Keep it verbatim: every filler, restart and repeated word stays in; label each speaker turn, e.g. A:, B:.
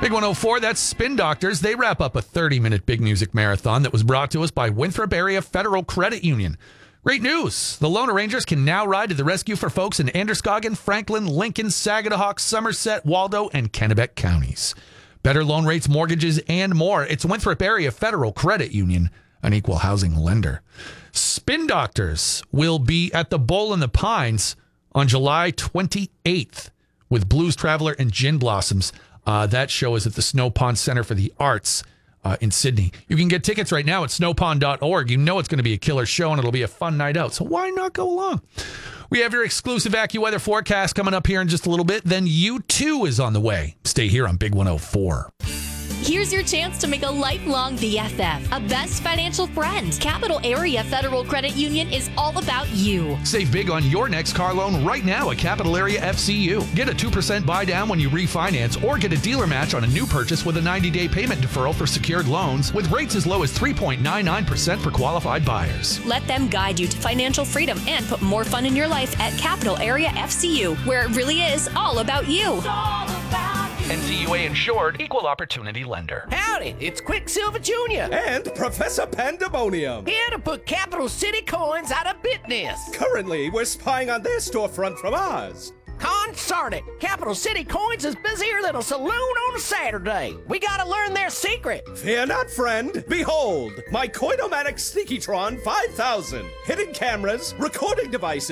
A: Big one oh four, that's Spin Doctors. They wrap up a thirty-minute big music marathon that was brought to us by Winthrop Area Federal Credit Union. Great news. The Lone Rangers can now ride to the rescue for folks in Androscoggin, Franklin, Lincoln, Saginaw, Somerset, Waldo, and Kennebec counties. Better loan rates, mortgages, and more. It's Winthrop Area Federal Credit Union, an equal housing lender. Spin Doctors will be at the Bowl in the Pines on July twenty-eighth with Blues Traveler and Gin Blossoms. Uh, that show is at the Snow Pond Center for the Arts uh, in Sydney. You can get tickets right now at snow pond dot org. You know it's going to be a killer show, and it'll be a fun night out, so why not go along? We have your exclusive AccuWeather forecast coming up here in just a little bit. Then U two is on the way. Stay here on Big one oh four.
B: Here's your chance to make a lifelong B F F, a best financial friend. Capital Area Federal Credit Union is all about you.
A: Save big on your next car loan right now at Capital Area F C U. Get a two percent buy down when you refinance or get a dealer match on a new purchase with a ninety-day payment deferral for secured loans with rates as low as three point nine nine percent for qualified buyers.
B: Let them guide you to financial freedom and put more fun in your life at Capital Area F C U, where it really is all about you.
C: It's all about you.
A: N C U A insured, equal opportunity lender.
D: Howdy, it's Quicksilver Junior
E: And Professor Pandemonium.
D: Here to put Capital City coins out of business.
E: Currently, we're spying on their storefront from ours.
D: Consort it. Capital City Coins is busier than a saloon on a Saturday. We gotta learn their secret.
E: Fear not, friend. Behold, my Coinomatic Sneakytron five thousand. Hidden cameras, recording devices,